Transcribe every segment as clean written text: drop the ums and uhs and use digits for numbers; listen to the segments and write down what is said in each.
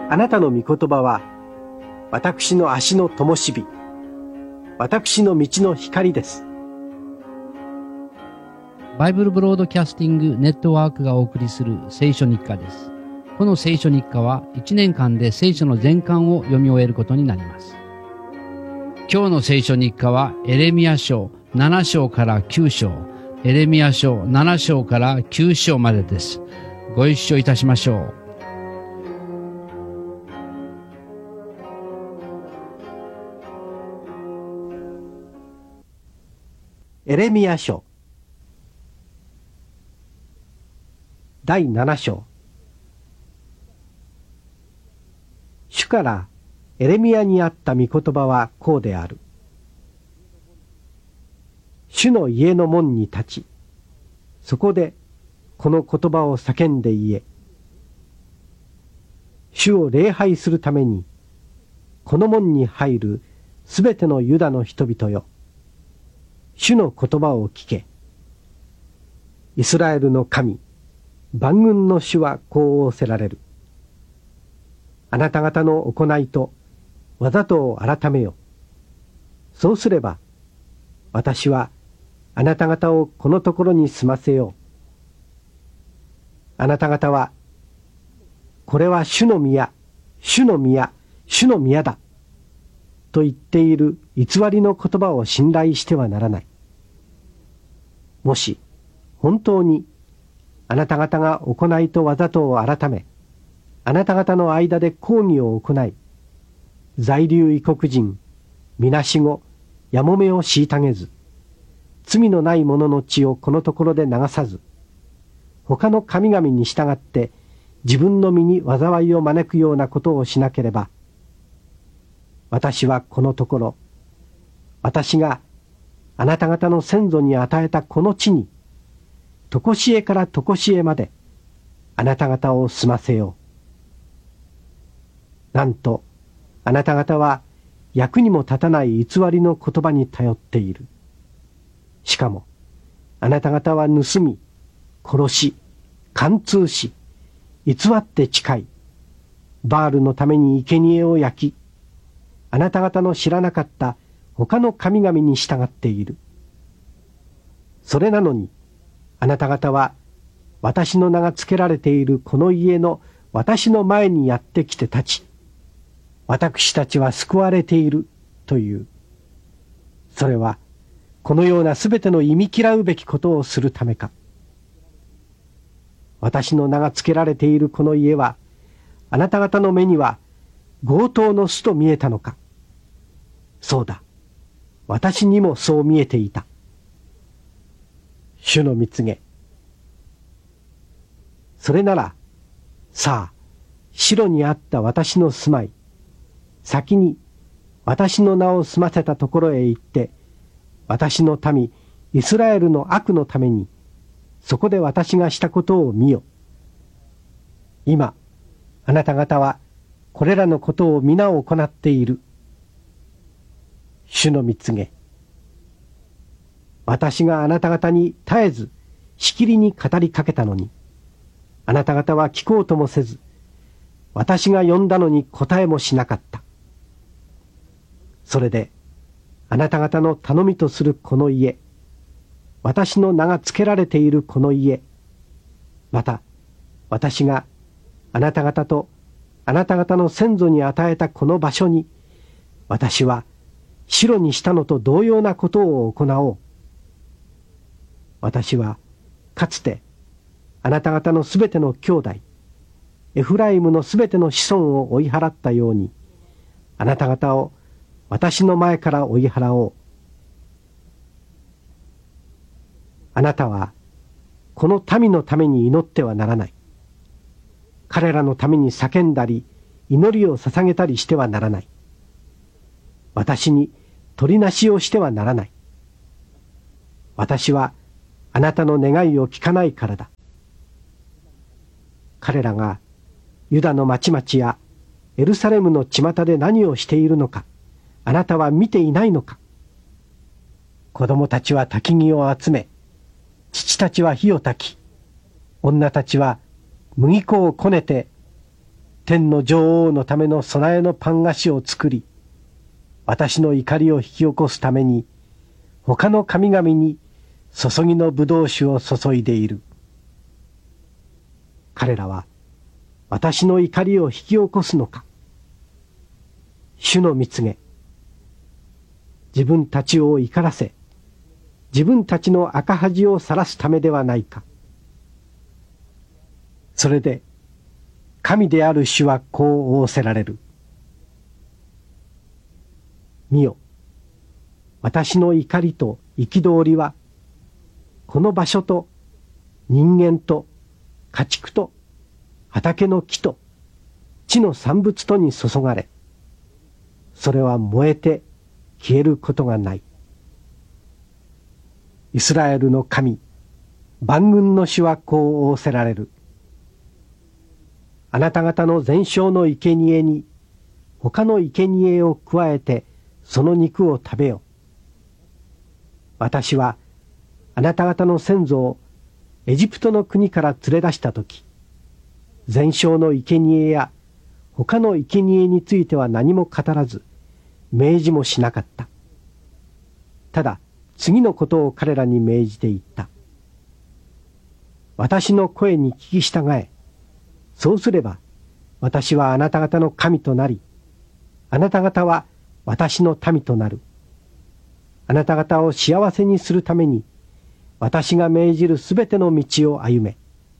あなたの御言葉は私の足の灯火、私の道の光です。 バイブルブロードキャスティングネットワークがお送りする聖書日課です。この聖書日課は1年間で聖書の全巻を読み終えることになります。今日の聖書日課はエレミヤ書7章から9章、エレミヤ書7章から9章までです。ご一緒いたしましょう。 エレミヤ書第7章。主からエレミヤにあった御言葉はこうである。主の家の門に立ち、そこでこの言葉を叫んで言え。主を礼拝するために、この門に入るすべてのユダの人々よ。主の言葉を聞け。イスラエルの神、万軍の主はこう仰せられる。あなた方の行いとわざとを改めよ。そうすれば、私はあなた方をこのところに住ませよう。あなた方は、これは主の宮、主の宮、主の宮だ。と言っている偽りの言葉を信頼してはならない。もし本当にあなた方が行いとわざとを改め、あなた方の間で公義を行い、在留異国人、みなしご、やもめを虐げず、罪のない者の血をこのところで流さず、他の神々に従って自分の身に災いを招くようなことをしなければ、私はこのところ、私があなた方の先祖に与えたこの地に、とこしえからとこしえまで、あなた方を住ませよう。なんと、あなた方は役にも立たない偽りの言葉に頼っている。しかも、あなた方は盗み、殺し、貫通し、偽って誓い、バールのために生贄を焼き、あなた方の知らなかった他の神々に従っている。それなのに、あなた方は私の名が付けられているこの家の私の前にやってきて立ち、私たちは救われているという。それはこのようなすべての忌み嫌うべきことをするためか。私の名が付けられているこの家は、あなた方の目には強盗の巣と見えたのか。そうだ。私にもそう見えていた。主の蜜げ。それなら、さあ、白にあった私の住まい、先に私の名を住ませたところへ行って、私の民、イスラエルの悪のために、そこで私がしたことを見よ。今、あなた方は、これらのことを皆行っている。主の蜜げ。私があなた方に絶えずしきりに語りかけたのに、あなた方は聞こうともせず、私が呼んだのに答えもしなかった。それで、あなた方の頼みとするこの家、私の名が付けられているこの家、また、私があなた方とあなた方の先祖に与えたこの場所に、私は白にしたのと同様なことを行おう。私はかつてあなた方のすべての兄弟、エフライムのすべての子孫を追い払ったように、あなた方を私の前から追い払おう。あなたはこの民のために祈ってはならない。彼らのために叫んだり、祈りを捧げたりしてはならない。私に取りなしをしてはならない。私はあなたの願いを聞かないからだ。彼らがユダの町々やエルサレムの巷で何をしているのか、あなたは見ていないのか。子供たちは焚き木を集め、父たちは火を焚き、女たちは麦粉をこねて天の女王のための備えのパン菓子を作り、私の怒りを引き起こすために、他の神々に注ぎの葡萄酒を注いでいる。彼らは私の怒りを引き起こすのか。主の蜜げ、自分たちを怒らせ、自分たちの赤恥を晒すためではないか。それで神である主はこう仰せられる。見よ、私の怒りと憤りはこの場所と人間と家畜と畑の木と地の産物とに注がれ、それは燃えて消えることがない。イスラエルの神、万軍の主はこう仰せられる。あなた方の全焼の生贄に他の生贄を加えてその肉を食べよ。私はあなた方の先祖をエジプトの国から連れ出したとき、全焼の生贄や他の生贄については何も語らず、命じもしなかった。ただ次のことを彼らに命じて言った。私の声に聞き従え。そうすれば私はあなた方の神となり、あなた方は私の民となる。あなた方を幸せにするために私が命じるすべての道を歩め。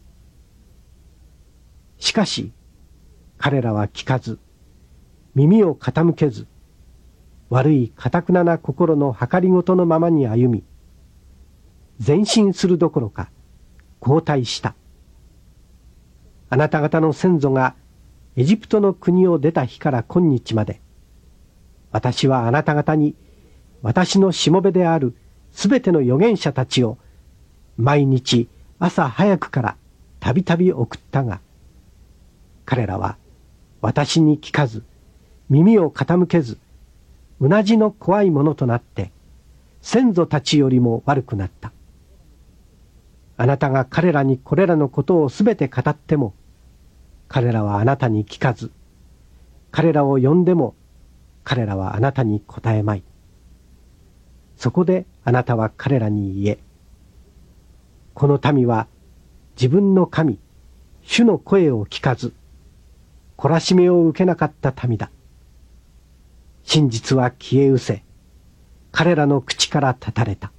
しかし彼らは聞かず、耳を傾けず、悪い頑なな心の計りごとのままに歩み、前進するどころか後退した。あなた方の先祖がエジプトの国を出た日から今日まで、私はあなた方に私のしもべであるすべての預言者たちを毎日朝早くからたびたび送ったが、彼らは私に聞かず、耳を傾けず、うなじの怖いものとなって先祖たちよりも悪くなった。あなたが彼らにこれらのことをすべて語っても、彼らはあなたに聞かず、彼らを呼んでも彼らはあなたに答えまい。そこであなたは彼らに言え。この民は自分の神、主の声を聞かず、懲らしめを受けなかった民だ。真実は消え失せ、彼らの口から断たれた。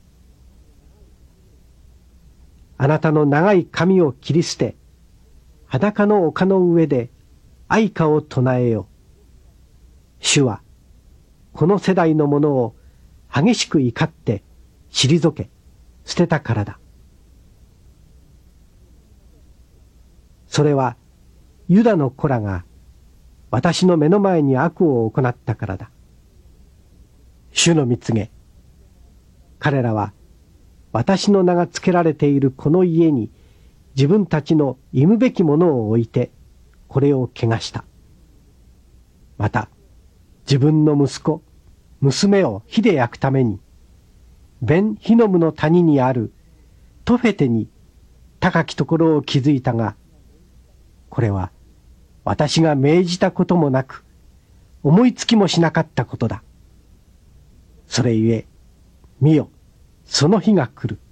あなたの長い髪を切り捨て、裸の丘の上で哀歌を唱えよ。主はこの世代のものを激しく怒って退け捨てたからだ。それはユダの子らが私の目の前に悪を行ったからだ。主の蜜げ、彼らは私の名が付けられているこの家に自分たちの忌むべきものを置いてこれを汚した。また自分の息子、娘を火で焼くためにベンヒノムの谷にあるトフェテに高きところを築いたが、これは私が命じたこともなく思いつきもしなかったことだ。それゆえ見よ、その日が来る。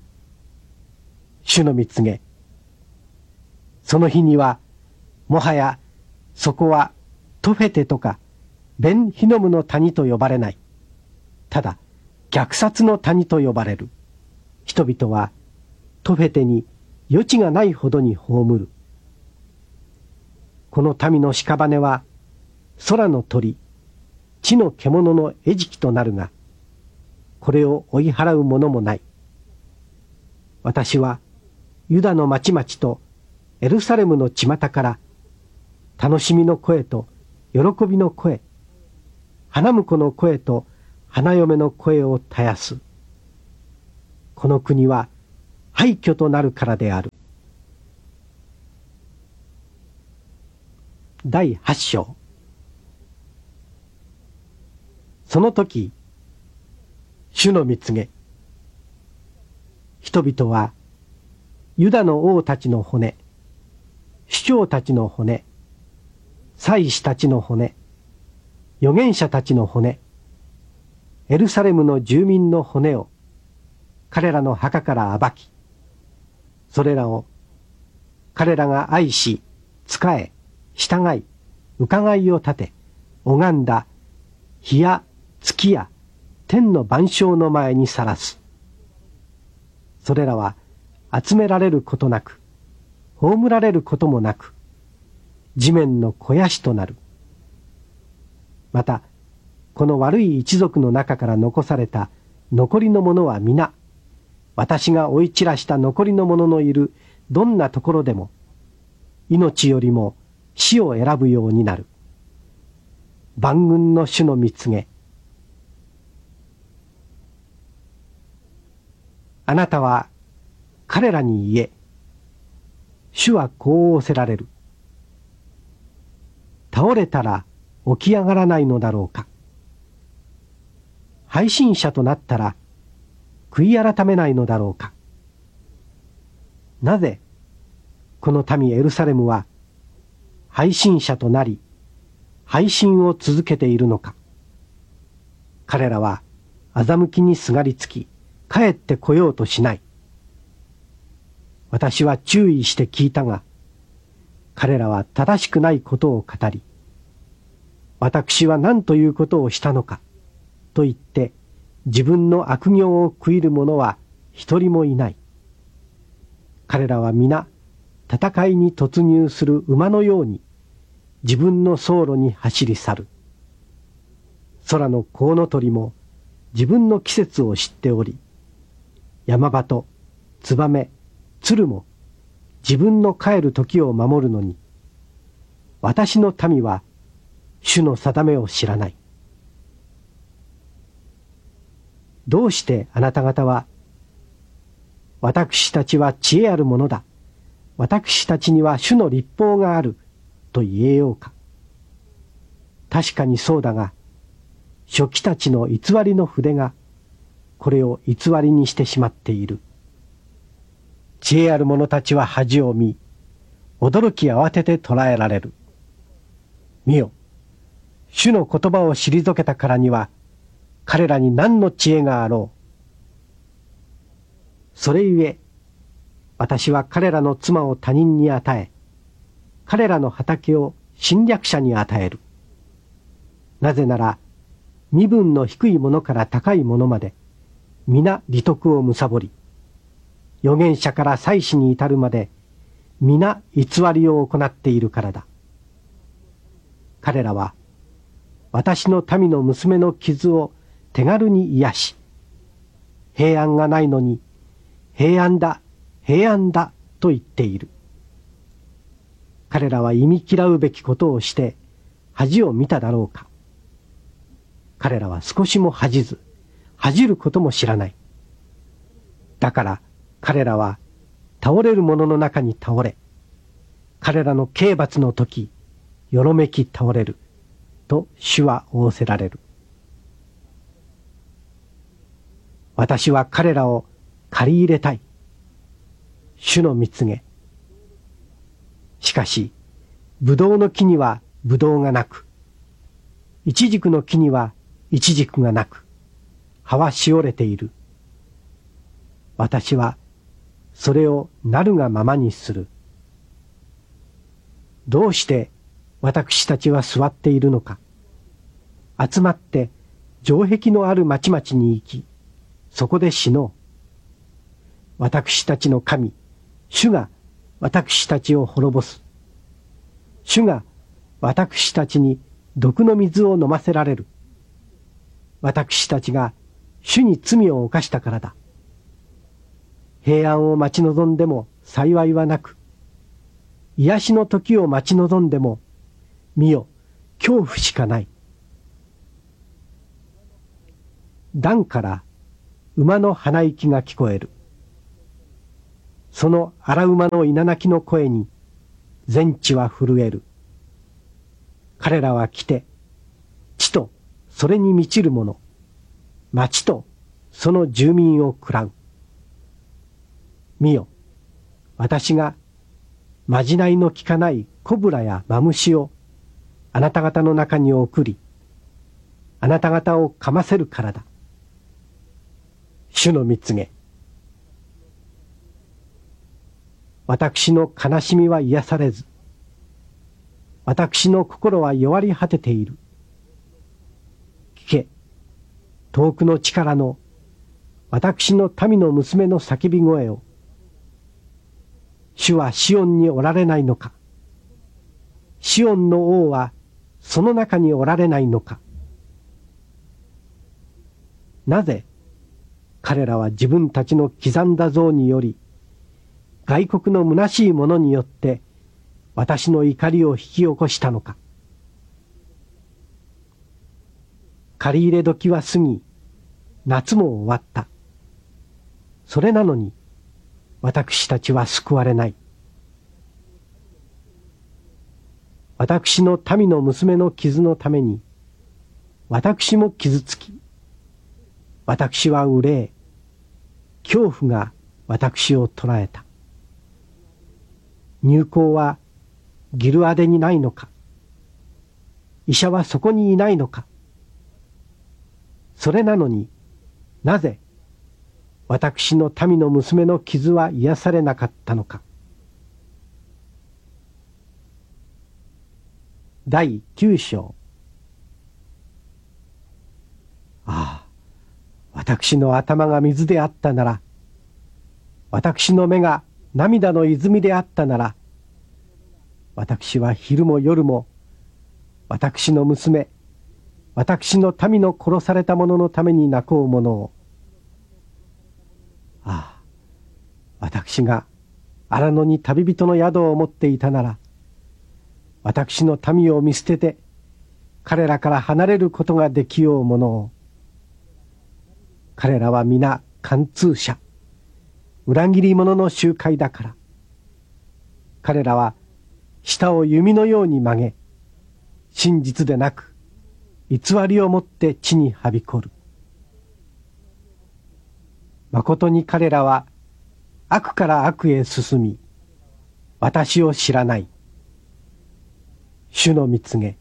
主の蜜げ、その日にはもはやそこはトフェテとかベンヒノムの谷と呼ばれない。ただ虐殺の谷と呼ばれる。人々はトフェテに余地がないほどに葬る。この民の屍は空の鳥、地の獣の餌食となるが、これを追い払う者もない。私はユダの町々とエルサレムの巷から楽しみの声と喜びの声、花婿の声と花嫁の声を絶やす。この国は廃墟となるからである。第8章。その時、主の蜜げ、人々はユダの王たちの骨、首長たちの骨、 祭司たちの骨、預言者たちの骨、エルサレムの住民の骨を彼らの墓から暴き、それらを彼らが愛し、仕え、従い、伺いを立て、拝んだ日や月や天の万象の前にさらす。それらは集められることなく、葬られることもなく、地面の肥やしとなる。また、この悪い一族の中から残された残りのものは皆、私が追い散らした残りのもののいるどんなところでも、命よりも死を選ぶようになる。万軍の主の蜜げ。あなたは彼らに言え。主はこう仰せられる。倒れたら起き上がらないのだろうか。配信者となったら悔い改めないのだろうか。なぜこの民エルサレムは配信者となり配信を続けているのか。彼らは欺きにすがりつき帰ってこようとしない。私は注意して聞いたが、彼らは正しくないことを語り、私は何ということをしたのか、と言って自分の悪行を悔いる者は一人もいない。彼らは皆、戦いに突入する馬のように、自分の走路に走り去る。空のコウノトリも自分の季節を知っており、山鳩、ツバメ、鶴も自分の帰る時を守るのに、私の民は主の定めを知らない。どうしてあなた方は、私たちは知恵あるものだ、私たちには主の律法がある、と言えようか。確かにそうだが、書記たちの偽りの筆が、これを偽りにしてしまっている。知恵ある者たちは恥を見、驚き慌てて捕らえられる。見よ、主の言葉を退けたからには、彼らに何の知恵があろう。それゆえ、私は彼らの妻を他人に与え、彼らの畑を侵略者に与える。なぜなら、身分の低いものから高いものまで、皆利得を貪り、預言者から祭司に至るまで、皆偽りを行っているからだ。彼らは、私の民の娘の傷を手軽に癒し、平安がないのに、平安だ、平安だ、と言っている。彼らは忌み嫌うべきことをして恥を見ただろうか。彼らは少しも恥じず、恥じることも知らない。だから彼らは倒れる者の中に倒れ、彼らの刑罰の時、よろめき倒れる、と主は仰せられる。私は彼らを借り入れたい。主の蜜げ。しかし、ブドウの木にはブドウがなく、イチジクの木にはイチジクがなく、葉はしおれている。私はそれをなるがままにする。どうして私たちは座っているのか。集まって城壁のある町々に行き、そこで死のう。私たちの神、主が私たちを滅ぼす。主が私たちに毒の水を飲ませられる。私たちが主に罪を犯したからだ。平安を待ち望んでも幸いはなく、癒しの時を待ち望んでも、見よ、恐怖しかない。段から馬の鼻息が聞こえる。その荒馬の稲鳴きの声に全地は震える。彼らは来て、地とそれに満ちる者、町とその住民を喰らう。見よ、私がまじないの効かないコブラやマムシをあなた方の中に送り、あなた方をかませるからだ。主の蜜げ。私の悲しみは癒されず、私の心は弱り果てている。聞け、遠くの地からの私の民の娘の叫び声を。主はシオンにおられないのか。シオンの王はその中におられないのか。なぜ彼らは自分たちの刻んだ像により、外国の虚しいものによって私の怒りを引き起こしたのか。借り入れ時は過ぎ、夏も終わった。それなのに私たちは救われない。私の民の娘の傷のために私も傷つき、私は憂え、恐怖が私を捕らえた。入港はギルアデにないのか。医者はそこにいないのか。それなのになぜ私の民の娘の傷は癒されなかったのか。第9章。ああ、私の頭が水であったなら、私の目が涙の泉であったなら、私は昼も夜も私の娘、私の民の殺された者のために泣こうものを。ああ、私が荒野に旅人の宿を持っていたなら、私の民を見捨てて彼らから離れることができようものを。彼らは皆貫通者、裏切り者の集会だから。彼らは舌を弓のように曲げ、真実でなく偽りをもって地にはびこる。まことに彼らは悪から悪へ進み、私を知らない。主の蜜げ。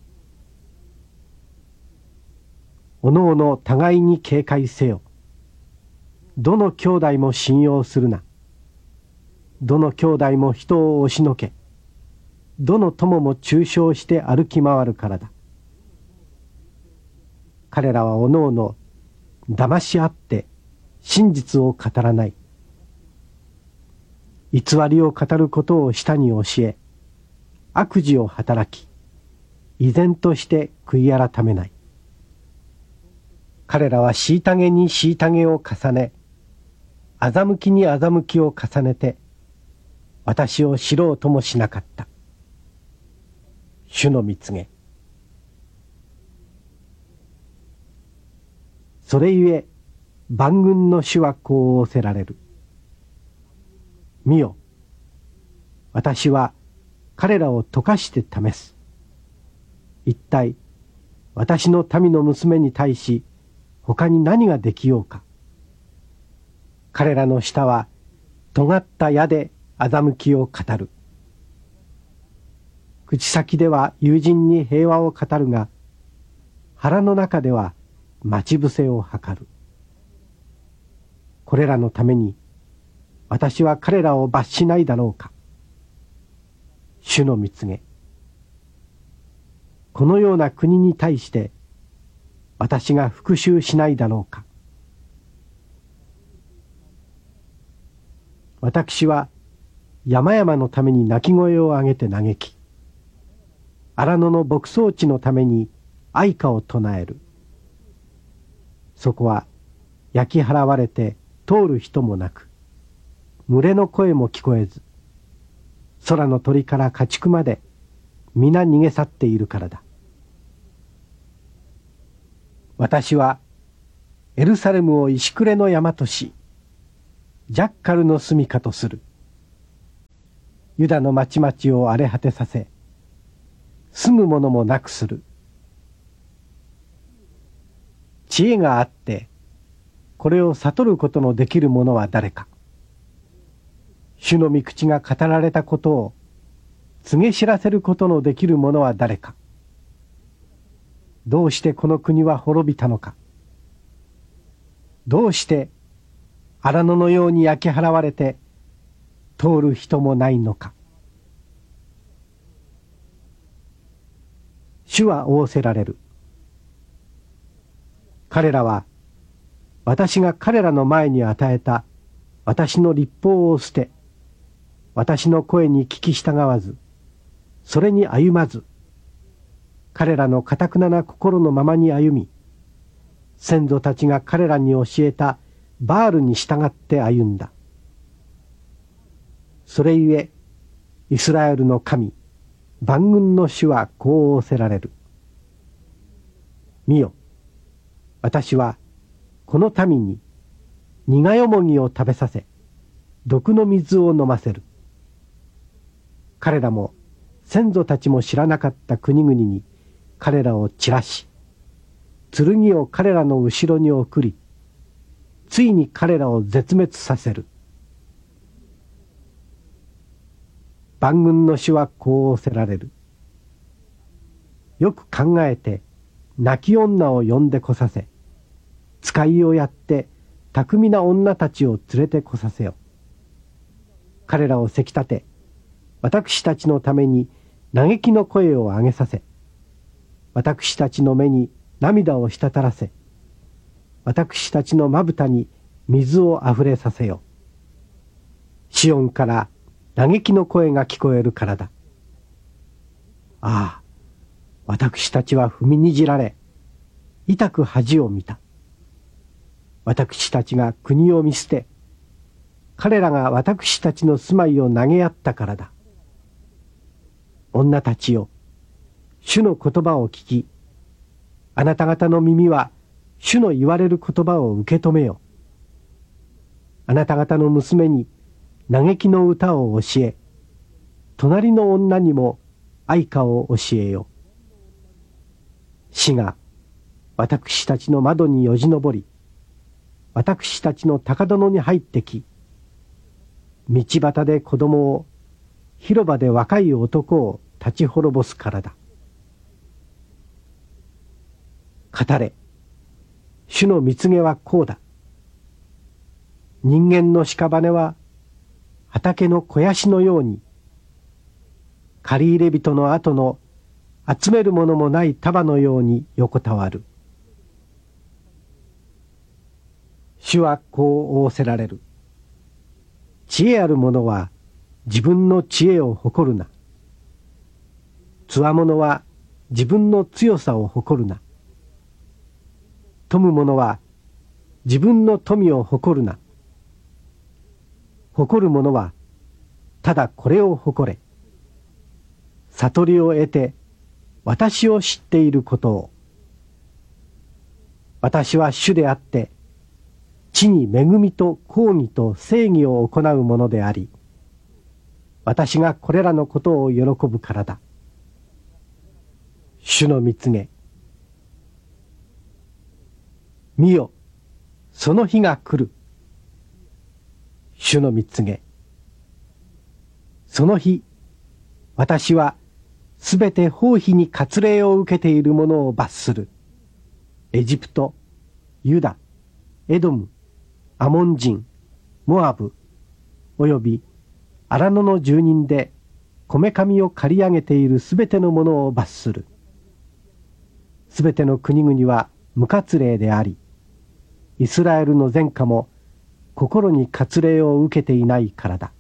おのおの互いに警戒せよ。どの兄弟も信用するな。どの兄弟も人を押しのけ、どの友も中傷して歩き回るからだ。彼らはおのおの騙し合って真実を語らない。偽りを語ることを舌に教え、悪事を働き、依然として悔い改めない。彼らは虐げに虐げを重ね、欺きに欺きを重ねて、私を知ろうともしなかった。主の蜜げ。それゆえ万軍の主はこう仰せられる。見よ、私は彼らを溶かして試す。一体私の民の娘に対し他に何ができようか。彼らの舌は尖った矢で欺きを語る。口先では友人に平和を語るが、腹の中では待ち伏せを図る。これらのために私は彼らを罰しないだろうか。主の蜜げ。このような国に対して私が復讐しないだろうか。私は山々のために鳴き声を上げて嘆き、荒野の牧草地のために哀歌を唱える。そこは焼き払われて通る人もなく、群れの声も聞こえず、空の鳥から家畜まで皆逃げ去っているからだ。私はエルサレムを石暮れの山とし、ジャッカルの住処とする。ユダの町々を荒れ果てさせ、住むものもなくする。知恵があってこれを悟ることのできる者は誰か。主の御口が語られたことを告げ知らせることのできる者は誰か。 どうしてこの国は滅びたのか。どうして荒野のように焼き払われて通る人もないのか。主は仰せられる。彼らは私が彼らの前に与えた私の律法を捨て、私の声に聞き従わず、それに歩まず、彼らの堅くなな心のままに歩み、先祖たちが彼らに教えたバールに従って歩んだ。それゆえ、イスラエルの神、万軍の主はこう仰せられる。見よ、私はこの民に苦よもぎを食べさせ、毒の水を飲ませる。彼らも先祖たちも知らなかった国々に彼らを散らし、剣を彼らの後ろに送り、ついに彼らを絶滅させる。万軍の主はこう仰せられる。よく考えて泣き女を呼んでこさせ、使いをやって巧みな女たちを連れてこさせよ。彼らをせき立て、私たちのために嘆きの声を上げさせ、私たちの目に涙を滴らせ、私たちのまぶたに水をあふれさせよ。シオンから嘆きの声が聞こえるからだ。ああ、私たちは踏みにじられ、痛く恥を見た。私たちが国を見捨て、彼らが私たちの住まいを投げやったからだ。女たちよ、主の言葉を聞き、あなた方の耳は主の言われる言葉を受け止めよ。あなた方の娘に嘆きの歌を教え、隣の女にも愛歌を教えよ。死が私たちの窓によじ登り、私たちの高殿に入ってき、道端で子供を、広場で若い男を立ち滅ぼすからだ。語れ、主の蜜毛はこうだ。人間の屍は畑の肥やしのように、借り入れ人の後の集めるものもない束のように横たわる。主はこう仰せられる。知恵ある者は自分の知恵を誇るな。つわものは自分の強さを誇るな。富む者は自分の富を誇るな。誇る者はただこれを誇れ。悟りを得て私を知っていることを。私は主であって、地に恵みと公義と正義を行うものであり、私がこれらのことを喜ぶからだ。主の蜜毛。見よ、その日が来る。主の蜜毛。その日、私はすべて包皮に割礼を受けている者を罰する。エジプト、ユダ、エドム、アモン人、モアブ、および荒野の住人でこめかみを刈り上げているすべての者を罰する。すべての国々は無割礼であり、イスラエルの前科も心に割礼を受けていないからだ。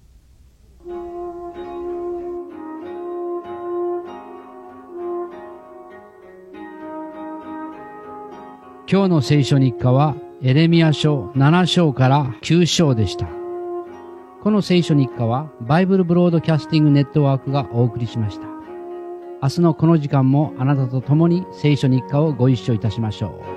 今日の聖書日課はエレミヤ書7章から9章でした。この聖書日課はバイブルブロードキャスティングネットワークがお送りしました。明日のこの時間もあなたと共に聖書日課をご一緒いたしましょう。